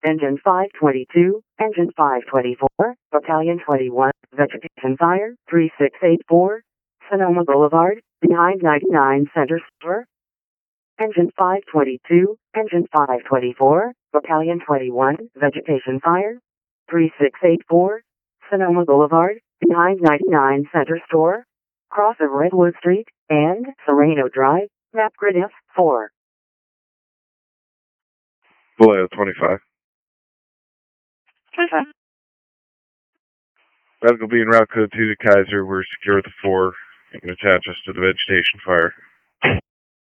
Engine 522, Engine 524, Battalion 21, Vegetation Fire, 3684, Sonoma Boulevard, behind 99 Center Store. Engine 522, Engine 524, Battalion 21, Vegetation Fire, 3684, Sonoma Boulevard, behind 99 Center Store, cross of Redwood Street, and Sereno Drive, map grid F4. Below 25. That's going to be in route code 2 to Kaiser. We're secure with the 4. You can attach us to the vegetation fire.